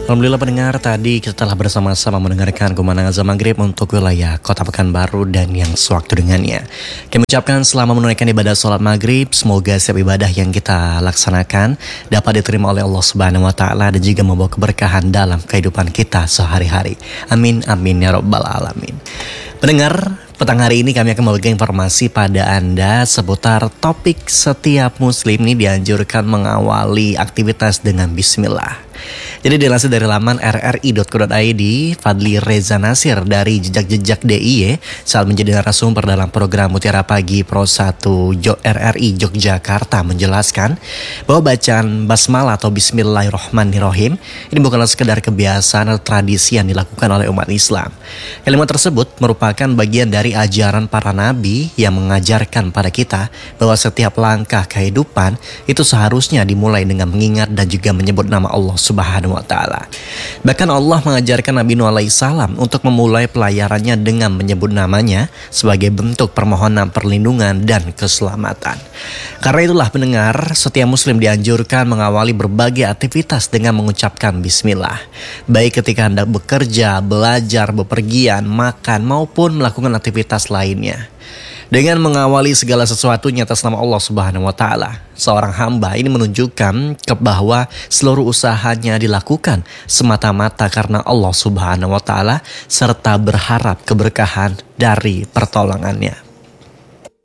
Alhamdulillah pendengar, tadi kita telah bersama-sama mendengarkan kemenangan azan maghrib untuk wilayah Kota Pekanbaru dan yang sewaktu dengannya. Kami ucapkan selama menunaikan ibadah sholat maghrib, semoga setiap ibadah yang kita laksanakan dapat diterima oleh Allah Subhanahu Wa Taala dan juga membawa keberkahan dalam kehidupan kita sehari-hari. Amin, amin ya Rabbal Alamin. Pendengar, petang hari ini kami akan memberikan informasi pada Anda seputar topik setiap muslim ini dianjurkan mengawali aktivitas dengan bismillah. Jadi dilansir dari laman rri.co.id, Fadli Reza Nasir dari Jejak-Jejak DIY saat menjadi narasumber dalam program Mutiara Pagi Pro 1 RRI Yogyakarta menjelaskan bahwa bacaan basmalah atau bismillahirrahmanirrahim ini bukanlah sekedar kebiasaan atau tradisi yang dilakukan oleh umat Islam. Kalimat tersebut merupakan bagian dari ajaran para nabi yang mengajarkan pada kita bahwa setiap langkah kehidupan itu seharusnya dimulai dengan mengingat dan juga menyebut nama Allah Subhanahu wa Ta'ala. Bahkan Allah mengajarkan Nabi Nuh alaihissalam untuk memulai pelayarannya dengan menyebut namanya sebagai bentuk permohonan perlindungan dan keselamatan. Karena itulah pendengar, setiap muslim dianjurkan mengawali berbagai aktivitas dengan mengucapkan bismillah. Baik ketika hendak bekerja, belajar, bepergian, makan maupun melakukan aktivitas lainnya. Dengan mengawali segala sesuatunya atas nama Allah Subhanahu wa Ta'ala, seorang hamba ini menunjukkan bahwa seluruh usahanya dilakukan semata-mata karena Allah Subhanahu wa Ta'ala serta berharap keberkahan dari pertolongannya.